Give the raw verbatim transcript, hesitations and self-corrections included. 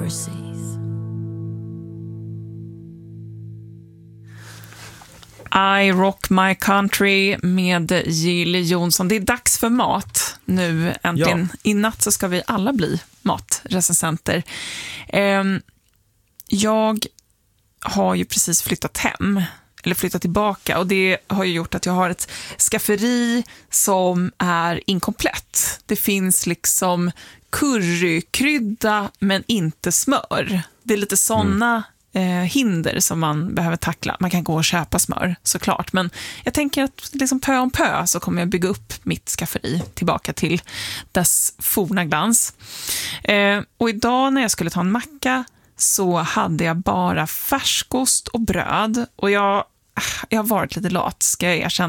overseas. I Rock My Country med Jill Johnson. Det är dags för mat nu äntligen. Ja. I natt så ska vi alla bli matrecensenter. Um, jag har ju precis flyttat hem, eller flyttat tillbaka, och det har ju gjort att jag har ett skafferi som är inkomplett. Det finns liksom currykrydda men inte smör. Det är lite såna mm. eh, hinder som man behöver tackla. Man kan gå och köpa smör såklart, men jag tänker att liksom pö om pö så kommer jag bygga upp mitt skafferi tillbaka till dess forna glans. Eh, och idag när jag skulle ta en macka så hade jag bara färskost och bröd, och jag, jag har varit lite lat, ska jag erkänna.